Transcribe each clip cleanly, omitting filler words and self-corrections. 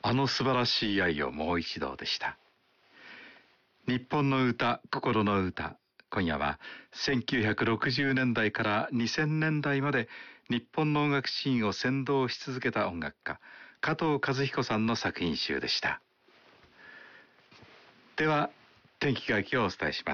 あの素晴らしい愛をもう一度でした。日本の歌、心の歌。今夜は1960年代から2000年代まで日本の音楽シーンを先導し続けた音楽家、加藤和彦さんの作品集でした。では、天気概況をお伝えします。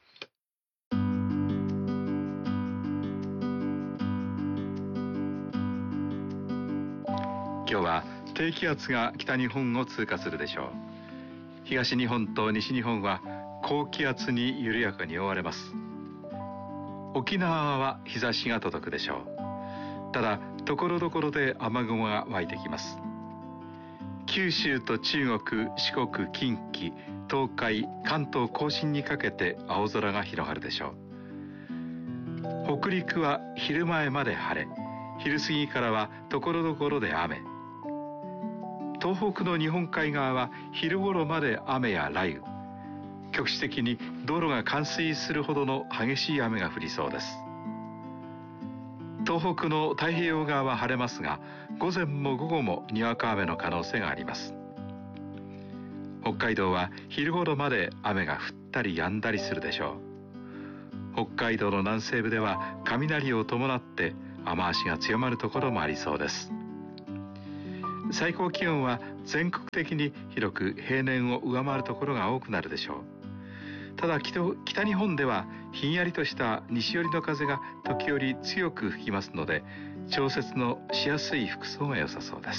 今日は低気圧が北日本を通過するでしょう。東日本と西日本は高気圧に緩やかに覆われます。沖縄は日差しが届くでしょう。ただ、ところどころで雨雲が湧いてきます。九州と中国、四国、近畿、東海、関東甲信にかけて青空が広がるでしょう。北陸は昼前まで晴れ、昼過ぎからはところどころで雨。東北の日本海側は昼頃まで雨や雷雨。局地的に道路が冠水するほどの激しい雨が降りそうです。東北の太平洋側は晴れますが、午前も午後もにわか雨の可能性があります。北海道は昼頃まで雨が降ったり止んだりするでしょう。北海道の南西部では雷を伴って雨足が強まるところもありそうです。最高気温は全国的に広く平年を上回るところが多くなるでしょう。ただ北日本ではひんやりとした西寄りの風が時折強く吹きますので、調節のしやすい服装が良さそうです。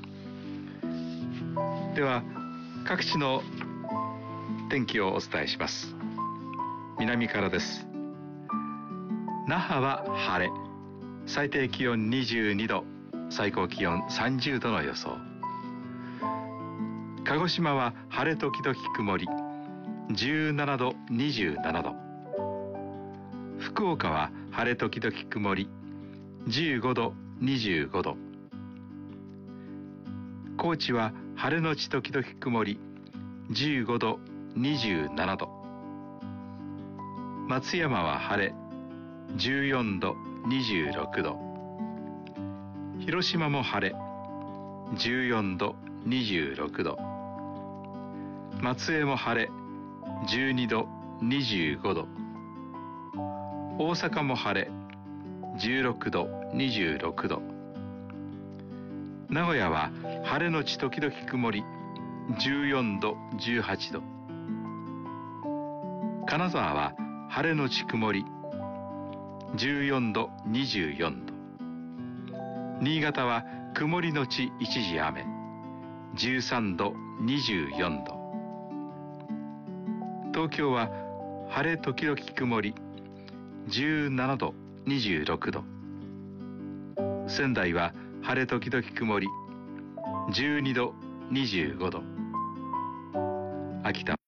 では各地の天気をお伝えします。南からです。那覇は晴れ、最低気温22度、最高気温30度の予想。鹿児島は晴れ時々曇り、17度、27度。福岡は晴れ時々曇り、15度、25度。高知は晴れのち時々曇り、15度、27度。松山は晴れ、14度、26度。広島も晴れ、14度、26度。松江も晴れ、12度、25度。大阪も晴れ、16度、26度。名古屋は晴れのち時々曇り、14度、18度。金沢は晴れのち曇り、14度、24度。新潟は曇りのち一時雨、13度、24度。東京は晴れ時々曇り、17度、26度。仙台は晴れ時々曇り、12度、25度。秋田。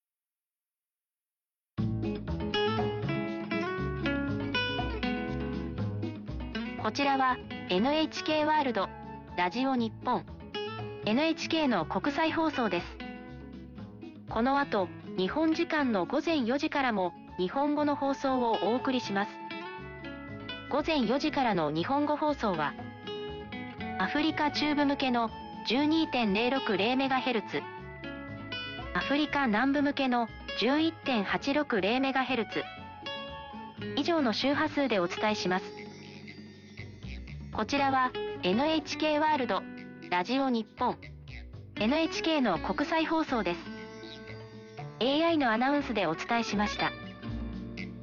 こちらは NHK ワールドラジオ日本 NHK の国際放送です。この後、日本時間の午前4時からも日本語の放送をお送りします。午前4時からの日本語放送は、アフリカ中部向けの 12.060MHz、アフリカ南部向けの 11.860MHz、以上の周波数でお伝えします。こちらは NHK ワールドラジオ日本 NHK の国際放送です。AI のアナウンスでお伝えしました。